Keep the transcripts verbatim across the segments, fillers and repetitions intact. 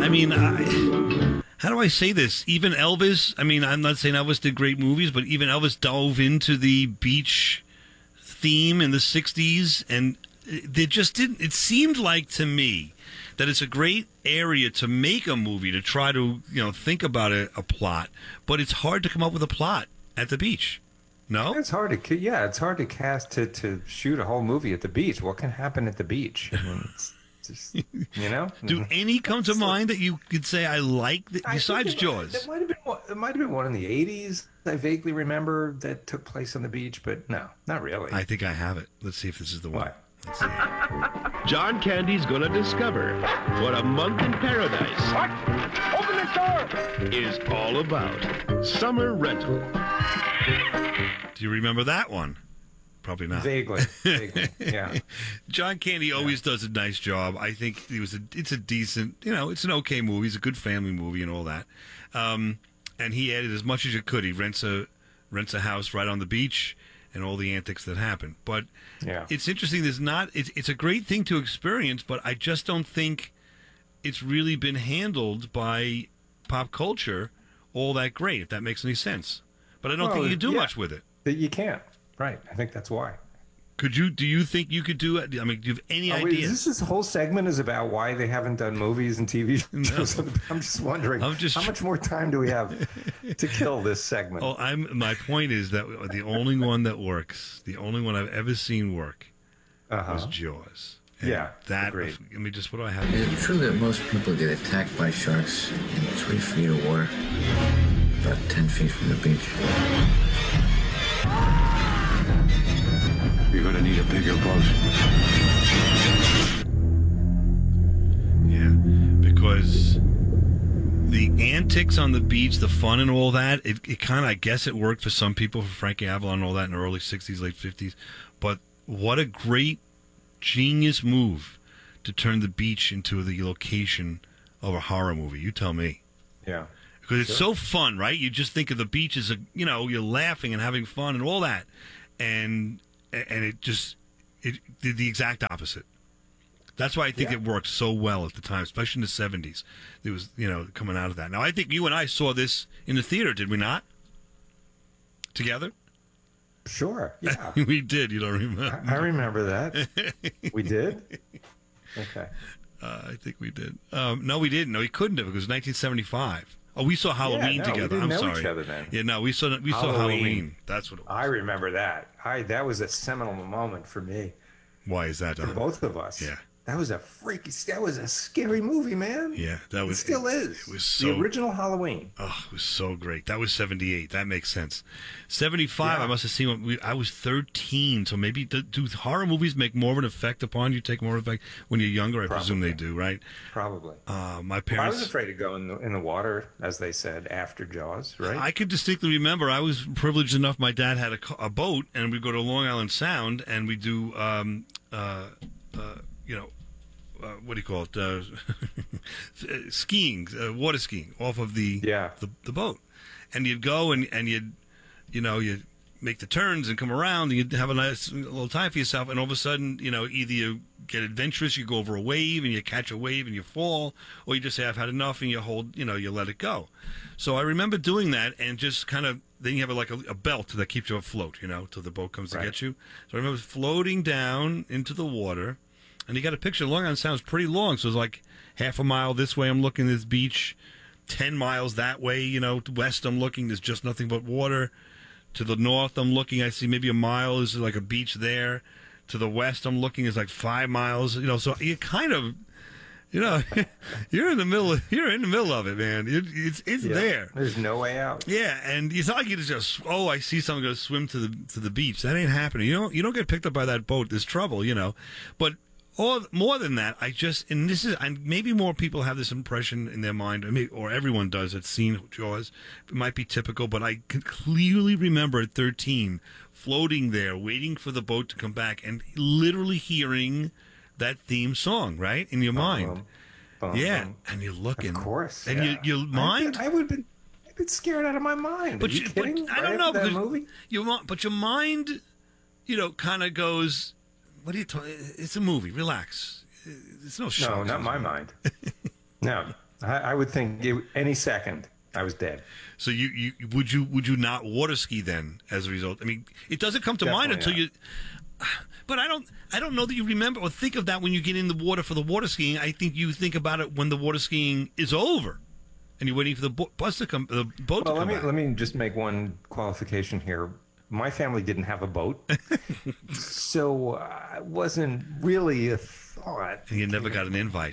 I mean, I, how do I say this? Even Elvis, I mean, I'm not saying Elvis did great movies, but even Elvis dove into the beach theme in the sixties, and they just didn't, it seemed like to me that it's a great area to make a movie, to try to, you know, think about a, a plot, but it's hard to come up with a plot at the beach. No? It's hard to, ca- yeah, it's hard to cast, to, to shoot a whole movie at the beach. What can happen at the beach? I mean, it's just, you know? Do any come to mind that you could say I like, the, I besides think it, Jaws? It might have been one, it might have been one in the eighties. I vaguely remember that took place on the beach, but no, not really. I think I have it. Let's see if this is the one. What? Let's see. John Candy's gonna discover what a month in paradise What? Open the door! is all about. Summer rental. Do you remember that one? Probably not. Vaguely, vaguely, yeah. John Candy always does a nice job. I think he was a, it's a decent, you know, it's an okay movie. It's a good family movie and all that. Um, and he added as much as you could. He rents a rents a house right on the beach and all the antics that happen. But Yeah. it's interesting. There's not. It's it's a great thing to experience, but I just don't think it's really been handled by pop culture all that great. If that makes any sense. But I don't Well, think you can do yeah. much with it. That you can't. Right. I think that's why. Could you? Do you think you could do it? I mean, do you have any Oh, wait, idea? this this whole segment is about why they haven't done movies and T V shows. I'm just wondering, I'm just how much more time do we have to kill this segment? Oh, I'm. My point is that the only one that works, the only one I've ever seen work, uh-huh. was Jaws. And Yeah, that. agreed. Let me just. What do I have? Is it true that most people get attacked by sharks in three feet of water, about ten feet from the beach? You're gonna need a bigger boat. Yeah, because the antics on the beach, the fun and all that, it, it kind of, I guess it worked for some people, for Frankie Avalon and all that in the early sixties, late fifties. But what a great, genius move to turn the beach into the location of a horror movie. You tell me. Yeah. Because it's so fun, right? You just think of the beach as a, you know, you're laughing and having fun and all that. And and it just, it did the exact opposite. That's why I think Yeah. it worked so well at the time, especially in the seventies. It was, you know, coming out of that. Now, I think you and I saw this in the theater, did we not? Together? Sure. Yeah. We did, you don't remember. I remember that. We did? Okay. Uh, I think we did. Um, no, we didn't. No, we couldn't have. It was nineteen seventy-five. Oh, we saw Halloween no, we together. didn't I'm know sorry. each other then. Yeah, no, we saw we saw Halloween. Halloween. That's what it was. I remember that. I That was a seminal moment for me, Why is that? for Don? both of us. Yeah. That was a freaky, that was a scary movie, man. Yeah, that was. It still is. It was so. The original Halloween. Oh, it was so great. That was seventy-eight. That makes sense. seventy-five, Yeah. I must have seen when we, I was thirteen. So maybe do, do horror movies make more of an effect upon you, take more of an effect when you're younger? I presume they do, right? Probably. Uh, my Well, I parents. was afraid to go in the, in the water, as they said, after Jaws, right? I could distinctly remember I was privileged enough. My dad had a, ca- a boat, and we'd go to Long Island Sound, and we do, um, uh, uh, you know, uh, what do you call it? Uh, skiing, uh, water skiing off of the, Yeah. the the boat, and you'd go and and you'd, you know, you make the turns and come around, and you'd have a nice little time for yourself, and all of a sudden, you know, either you get adventurous, you go over a wave and you catch a wave and you fall, or you just say I've had enough and you hold, you know, you let it go. So I remember doing that and just kind of, then you have like a, a belt that keeps you afloat, you know, till the boat comes Right. to get you. So I remember floating down into the water, and you got a picture. Long Island Sound's pretty long, so it's like half a mile this way. I'm looking at this beach, ten miles that way. You know, west I'm looking. There's just nothing but water. To the north I'm looking. I see maybe a mile is like a beach there. To the west I'm looking is like five miles. You know, so you kind of, you know, you're in the middle. Of, you're in the middle of it, man. It, it's it's Yeah. there. There's no way out. Yeah, and it's not like you just oh I see someone go swim to the to the beach. That ain't happening. You don't you don't get picked up by that boat. There's trouble, you know. But or more than that, I just and this is and maybe more people have this impression in their mind, or, maybe, or everyone does that's seen Jaws. It might be typical, but I can clearly remember at thirteen floating there, waiting for the boat to come back, and literally hearing that theme song right in your mind. Bum, Yeah, bum. and you're looking, Of course. and yeah. you, your mind. I would have been, I'd been scared out of my mind. But Are you, you, kidding? but I Right don't know after that because movie? your mi- but your mind, you know, kind of goes. What are you talking? It's a movie. Relax. It's no show. No, not my mind. No, I, I would think it, any second I was dead. So you, you would you would you not water ski then as a result? I mean, it doesn't come to Definitely mind until not. you. But I don't I don't know that you remember or think of that when you get in the water for the water skiing. I think you think about it when the water skiing is over, and you're waiting for the bo- bus to come, the boat Well, to let come me back. let me just make one qualification here. My family didn't have a boat, so I wasn't really a thought. And you never got an invite.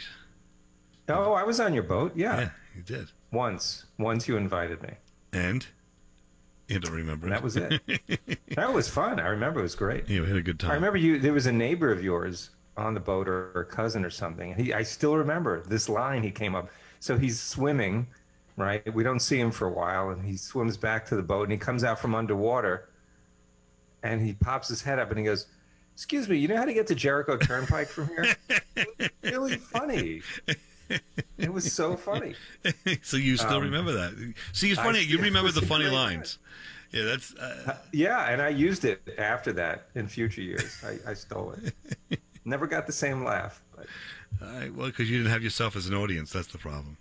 Oh, I was on your boat. Yeah, Yeah, you did. once. Once you invited me, And you don't remember. and it. that was it. That was fun. I remember it was great. You had a good time. I remember you. There was a neighbor of yours on the boat, or, or a cousin, or something. And he, I still remember this line. He came up. So he's swimming, right? We don't see him for a while, and he swims back to the boat, and he comes out from underwater, and he pops his head up, and he goes, "Excuse me, you know how to get to Jericho Turnpike from here?" It was really funny. It was so funny. So you still Um, remember that? See, it's I- funny. You it remember was the a funny great lines. Yeah, that's. Uh, Yeah, and I used it after that in future years. I, I stole it. Never got the same laugh. But I, well, because you didn't have yourself as an audience. That's the problem.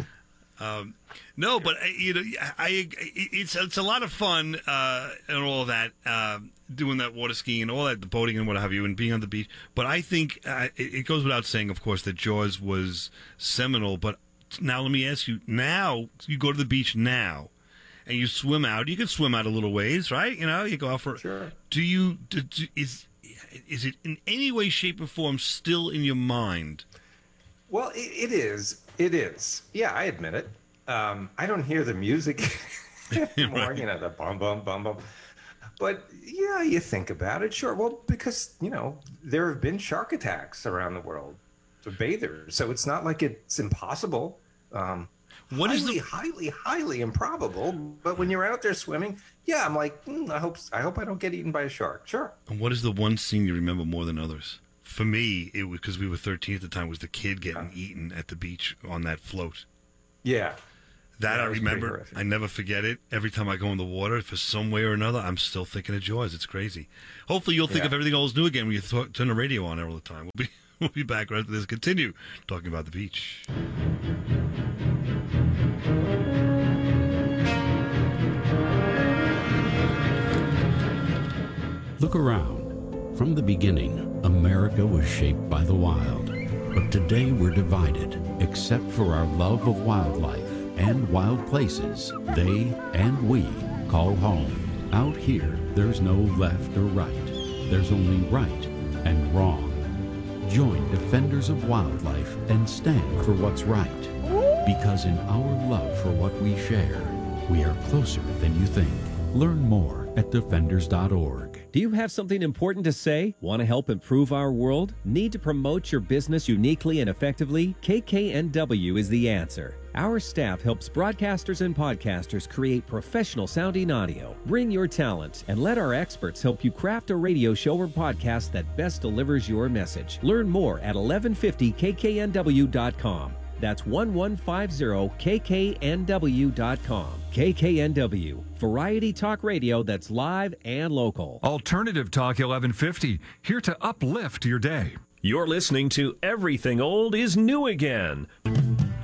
Um, no, but uh, you know, I, I it's it's a lot of fun uh, and all that um, doing that water skiing and all that, the boating and what have you, and being on the beach. But I think uh, it, it goes without saying, of course, that Jaws was seminal. But now let me ask you: now you go to the beach now, and you swim out. You can swim out a little ways, right? You know, you go out for. Sure. Do you do, do, is is it in any way, shape, or form still in your mind? Well, it, it is. It is. Yeah, I admit it. Um, I don't hear the music anymore, Right. you know, the bum, bum, bum, bum. But yeah, you think about it, sure. Well, because, you know, there have been shark attacks around the world to bathers. So it's not like it's impossible. Um, What is highly, the- highly, highly improbable. But when you're out there swimming, yeah, I'm like, mm, I hope, I hope I don't get eaten by a shark. Sure. And what is the one scene you remember more than others? For me, it was because we were thirteen at the time. Was the kid getting eaten at the beach on that float? Yeah. That Yeah, I it was pretty remember. horrific. I never forget it. Every time I go in the water, for some way or another, I'm still thinking of Jaws. It's crazy. Hopefully, you'll think Yeah. of everything else new again when you th- turn the radio on all the time. We'll be we'll be back right after this. Continue talking about the beach. Look around. From the beginning, America was shaped by the wild. But today we're divided, except for our love of wildlife and wild places they and we call home. Out here, there's no left or right. There's only right and wrong. Join Defenders of Wildlife and stand for what's right. Because in our love for what we share, we are closer than you think. Learn more at defenders dot org. Do you have something important to say? Want to help improve our world? Need to promote your business uniquely and effectively? K K N W is the answer. Our staff helps broadcasters and podcasters create professional sounding audio. Bring your talent and let our experts help you craft a radio show or podcast that best delivers your message. Learn more at eleven fifty K K N W dot com. That's eleven fifty K K N W dot com. K K N W, variety talk radio that's live and local. Alternative Talk eleven fifty, here to uplift your day. You're listening to Everything Old is New Again.